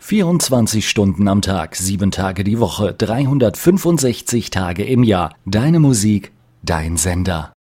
24 Stunden am Tag, 7 Tage die Woche, 365 Tage im Jahr. Deine Musik, dein Sender.